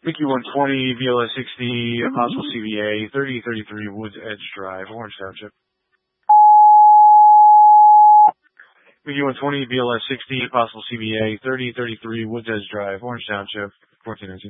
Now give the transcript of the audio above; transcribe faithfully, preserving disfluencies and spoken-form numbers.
Mickey one twenty, B L S sixty, possible C V A, thirty thirty-three Woods Edge Drive, Orange Township. Mickey one twenty, B L S sixty, possible C V A, thirty thirty-three Woods Edge Drive, Orange Township, fourteen nineteen.